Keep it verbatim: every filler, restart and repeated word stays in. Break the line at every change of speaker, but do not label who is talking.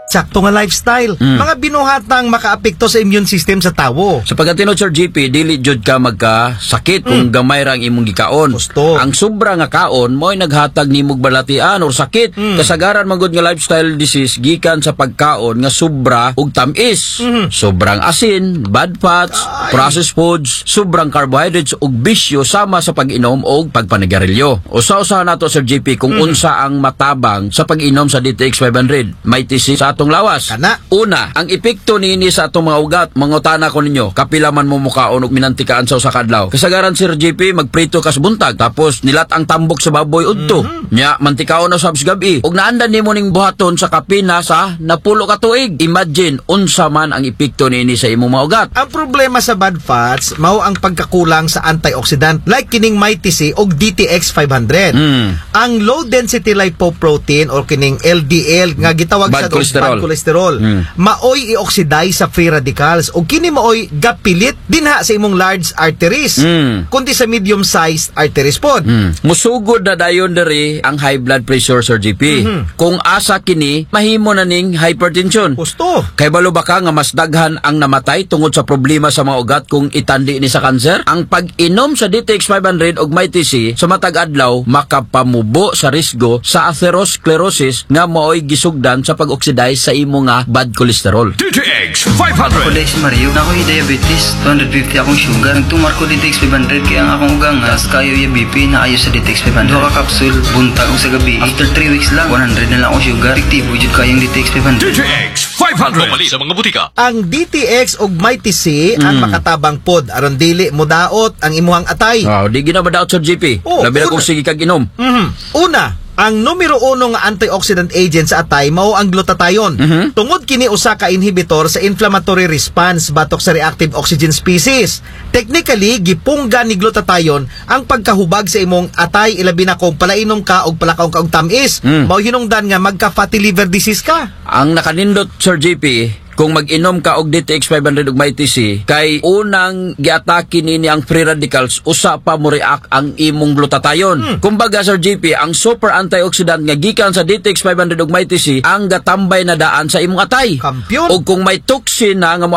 sakto nga lifestyle.
Mm.
Mga binuhatang makaapekto sa immune system sa tawo.
Sa pagkatino, Sir G P, dili jud ka magkasakit kung gamay ra ang imong gikaon.
Gusto.
Ang sobra nga kaon mo'y naghatag nimog balatian or sakit.
Mm.
Kasagaran man gud nga lifestyle disease gikan sa pagkaon nga sobra ug tamis.
Mhm.
Sobrang asin, bad fats,
Ay.
processed foods, sobrang carbohydrates ug bisyo sama sa pag-inom og pagpanigarilyo. Usa-usaha nato, Sir G P, kung unsa ang matabang sa pag-inom sa D T X five hundred. May tisi sa atong lawas.
Kana.
Una, ang epekto niini sa atong mga ugat. Mangutana ko ninyo, kapila man mo mukaon og minantikaan sa usa ka adlaw. Kasagaran, Sir G P, magprito ka sa buntag tapos nilat ang tambok sa baboy udto.
Mhm.
Nya mantikao na sa gabi. Og naandan nimo ning buhaton sa kapina sa napulo ka tuig. Imagine unsa man ang epekto niini sa imong mga ugat.
Ang problema sa bad fats mao ang pagkakulang sa antioxidant like kining Mighty C og D T X five hundred.
Hmm.
Ang low density lipoprotein or kining L D L nga gitawag
Bad
sa
cholesterol.
bad cholesterol
Hmm.
maoy i-oxidize sa free radicals o kini maoy gapilit dinha sa imong large arteries
Hmm.
kundi sa medium sized arteries pod.
Hmm. Musugod na dayon diri ang high blood pressure, Sir G P.
Mhm.
Kung asa kini, mahimo na ning hypertension.
Gusto.
Kay balo ba ka nga mas daghan ang namatay tungod sa problema sa mga ugat kung itandi ni sa kanser? Ang pag-inom sa D T X five hundred og Mighty C sa matag adlaw makapamubo sa risgo sa atherosclerosis nga maoy gisugdan sa pag-oxidize sa imo nga bad cholesterol.
D T X five hundred.
Ako si Mario, na ako'y diabetes, two hundred fifty akong sugar. Nagtumar ko D T X five hundred kaya ang akong ugang as kayo yung B P na ayo sa D T X five hundred. Duha ka kapsul, buntag o sa gabi. After three weeks lang, one hundred na lang akong sugar. Fiktibo jud kayong D T X five hundred.
D T X five hundred. Pumali sa mga butika.
Ang D T X og Mighty C ang makatabang pod aron dili modaot ang imuhang atay.
Wow, di ginabadaot, Sir G P.
Oh,
Labi na
una.
kung sige kag inom.
Mhm. Una, ang numero uno nga antioxidant agent sa atay mao ang glutathione.
Mhm.
Tungod kini usa ka inhibitor sa inflammatory response batok sa reactive oxygen species. Technically, gipungga ni glutathione ang pagkahubag sa imong atay ilabi na kung palainom ka og palakaw ka og tamis.
Mm.
Mao hinungdan nga magka fatty liver disease ka.
Ang nakanindot, Sir G P, kung mag-inom ka og D T X five hundred og Mighty C, kay unang giatake nini ang free radicals, usa pa mo react ang imong glutathione. Kumbaga, Sir G P, ang super antioxidant nga gikan sa D T X five hundred og Mighty C ang gatambay na daan sa imong atay.
Kampyon.
O kung may toxin na nga